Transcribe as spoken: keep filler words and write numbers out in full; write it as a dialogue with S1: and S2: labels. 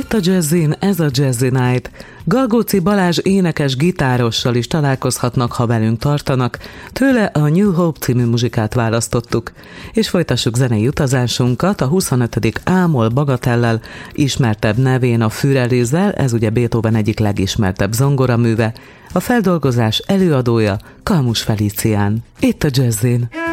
S1: Itt a Jazzin, ez a Jazzy Night. Galgóci Balázs énekes gitárossal is találkozhatnak, ha velünk tartanak. Tőle a New Hope című muzsikát választottuk. És folytassuk zenei utazásunkat a huszonötödik A-moll bagatellel, ismertebb nevén a Fürelizzel, ez ugye Beethoven egyik legismertebb zongoraműve. A feldolgozás előadója Kalmus Felicián. Itt a Jazzin.